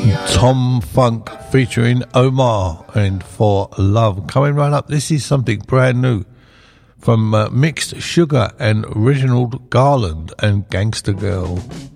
Tom Funk featuring Omar and For Love. Coming right up, this is something brand new from Mixed Sugar and Reginald Garland and Gangster Girl.